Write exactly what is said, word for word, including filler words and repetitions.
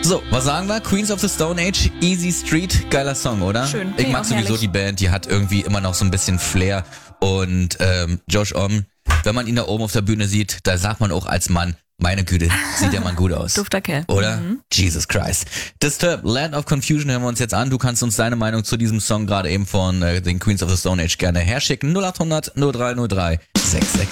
So, was sagen wir? Queens of the Stone Age, Easy Street, geiler Song, oder? Schön. Ich Ja, mag auch sowieso herrlich. die Band, die hat irgendwie immer noch so ein bisschen Flair. Und ähm, Josh Homme, wenn man ihn da oben auf der Bühne sieht, da sagt man auch als Mann, meine Güte, sieht der Mann gut aus. Dufter Kerl. Oder? Mhm. Jesus Christ. Disturbed, Land of Confusion hören wir uns jetzt an. Du kannst uns deine Meinung zu diesem Song gerade eben von äh, den Queens of the Stone Age gerne herschicken. null acht hundert null drei null drei sechs sechs